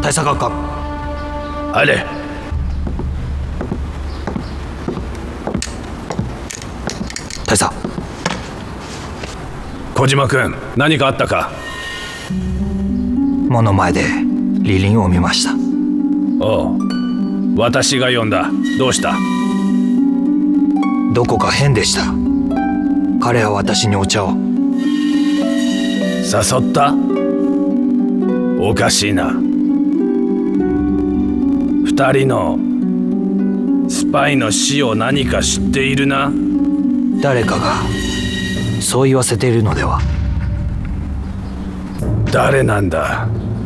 大佐閣下。 入れ。 大佐。 小島君、何かあったか？ 門の前でリリンを見ました。 おう、私が呼んだ。どうした？ どこか変でした。彼は私にお茶を。 誘った？おかしいな。二人のスパイの死を何か知っているな？ 誰かがそう言わせているのでは。 誰なんだ？